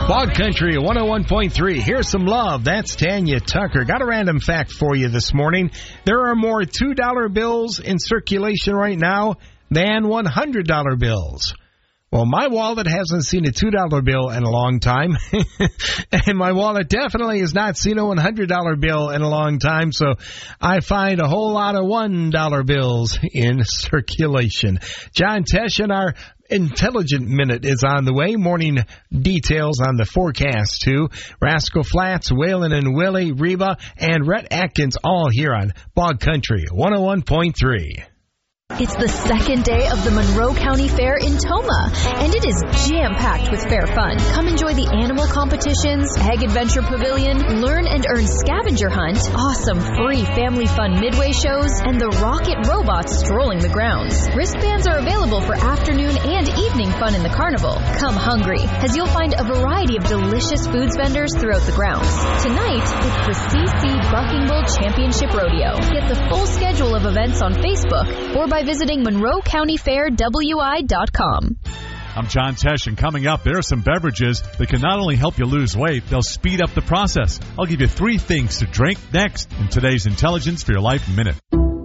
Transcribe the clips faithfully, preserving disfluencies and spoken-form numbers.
Bog Country one oh one point three. Here's some love. That's Tanya Tucker. Got a random fact for you this morning. There are more two dollar bills in circulation right now than one hundred dollar bills. Well, my wallet hasn't seen a two dollar bill in a long time. And my wallet definitely has not seen a one hundred dollar bill in a long time. So I find a whole lot of one dollar bills in circulation. John Tesh, and our Intelligent Minute is on the way. Morning details on the forecast, too. Rascal Flats, Waylon and Willie, Reba, and Rhett Atkins all here on Bog Country one oh one point three. It's the second day of the Monroe County Fair in Tomah, and it is jam-packed with fair fun. Come enjoy the animal competitions, Egg Adventure Pavilion, learn and earn scavenger hunt, awesome free family fun midway shows, and the rocket robots strolling the grounds. Wristbands are available for afternoon and evening fun in the carnival. Come hungry, as you'll find a variety of delicious foods vendors throughout the grounds. Tonight, it's the C C Bucking Bull Championship Rodeo. Get the full schedule of events on Facebook or by visiting Monroe County Fair W I dot com. I'm John Tesh, and coming up, there are some beverages that can not only help you lose weight, they'll speed up the process. I'll give you three things to drink next in today's Intelligence for Your Life Minute.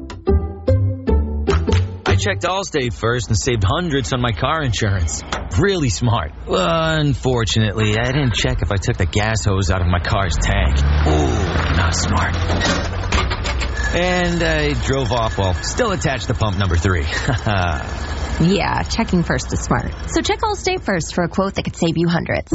I checked Allstate first and saved hundreds on my car insurance. Really smart. Unfortunately, I didn't check if I took the gas hose out of my car's tank. Ooh, not smart. And I drove off while still attached to pump number three. Yeah, checking first is smart. So check Allstate first for a quote that could save you hundreds.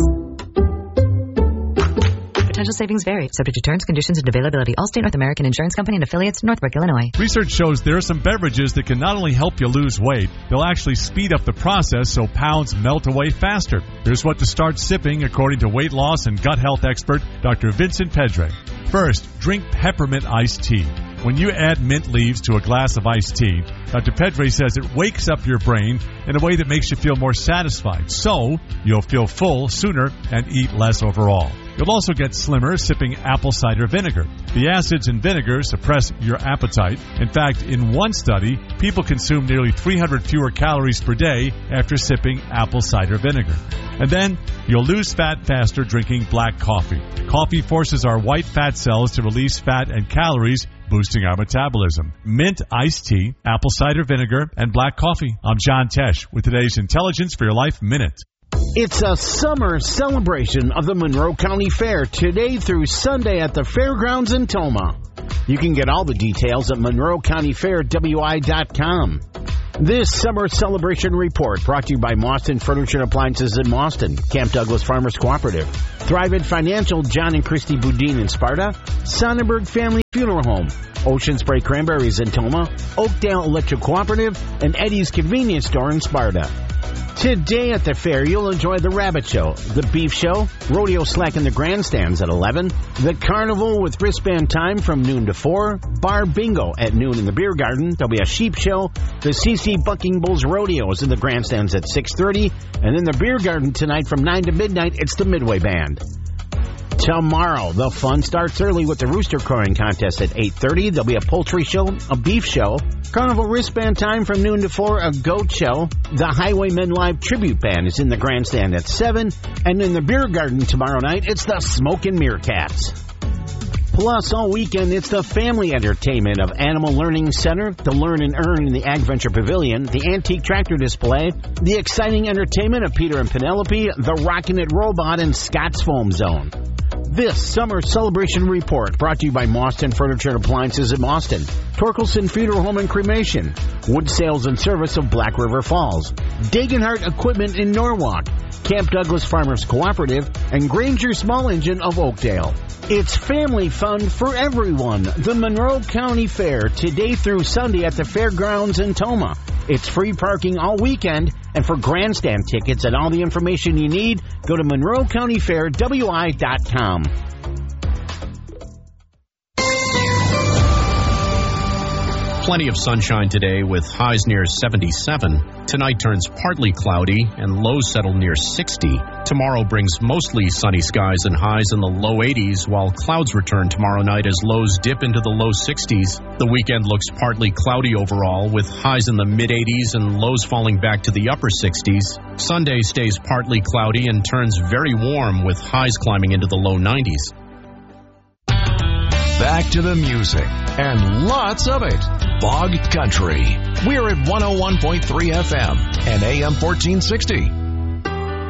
Potential savings vary, subject to terms, conditions, and availability. Allstate North American Insurance Company and affiliates, Northbrook, Illinois. Research shows there are some beverages that can not only help you lose weight, they'll actually speed up the process so pounds melt away faster. Here's what to start sipping according to weight loss and gut health expert Doctor Vincent Pedre. First, drink peppermint iced tea. When you add mint leaves to a glass of iced tea, Doctor Pedre says it wakes up your brain in a way that makes you feel more satisfied. So, you'll feel full sooner and eat less overall. You'll also get slimmer sipping apple cider vinegar. The acids in vinegar suppress your appetite. In fact, in one study, people consume nearly three hundred fewer calories per day after sipping apple cider vinegar. And then, you'll lose fat faster drinking black coffee. Coffee forces our white fat cells to release fat and calories, boosting our metabolism. Mint iced tea, apple cider vinegar, and black coffee. I'm John Tesh with today's Intelligence for Your Life Minute. It's a summer celebration of the Monroe County Fair today through Sunday at the Fairgrounds in Tomah. You can get all the details at Monroe County Fair W I dot com. This summer celebration report brought to you by Mauston Furniture and Appliances in Mauston, Camp Douglas Farmers Cooperative, Thrivent Financial, John and Christy Boudin in Sparta, Sonnenberg Family Funeral Home, Ocean Spray Cranberries in Tomah, Oakdale Electric Cooperative, and Eddie's Convenience Store in Sparta. Today at the fair, you'll enjoy the Rabbit Show, the Beef Show, Rodeo Slack in the Grandstands at eleven, the Carnival with wristband time from noon to four, Bar Bingo at noon in the Beer Garden, there'll be a Sheep Show, the C C Bucking Bulls Rodeos in the Grandstands at six thirty, and in the Beer Garden tonight from nine to midnight, it's the Midway Band. Tomorrow, the fun starts early with the Rooster Crowing Contest at eight thirty. There'll be a poultry show, a beef show, Carnival wristband time from noon to four, a goat show. The Highwaymen Live Tribute Band is in the grandstand at seven. And in the Beer Garden tomorrow night, it's the Smokin' Meerkats. Plus, all weekend, it's the family entertainment of Animal Learning Center, the Learn and Earn in the Ag Venture Pavilion, the Antique Tractor Display, the exciting entertainment of Peter and Penelope, the Rockin' It Robot, and Scott's Foam Zone. This summer celebration report brought to you by Mauston Furniture and Appliances in Mauston, Torkelson Funeral Home and Cremation, Wood Sales and Service of Black River Falls, Dagenhart Equipment in Norwalk, Camp Douglas Farmers Cooperative, and Granger Small Engine of Oakdale. It's family fun for everyone. The Monroe County Fair, today through Sunday at the Fairgrounds in Tomah. It's free parking all weekend, and for grandstand tickets and all the information you need, go to Monroe County Fair W I dot com. Plenty of sunshine today with highs near seventy-seven. Tonight turns partly cloudy and lows settle near sixty. Tomorrow brings mostly sunny skies and highs in the low eighties, while clouds return tomorrow night as lows dip into the low sixties. The weekend looks partly cloudy overall, with highs in the mid-eighties and lows falling back to the upper sixties. Sunday stays partly cloudy and turns very warm, with highs climbing into the low nineties. Back to the music, and lots of it. Bog Country. We're at one oh one point three F M and A M fourteen sixty.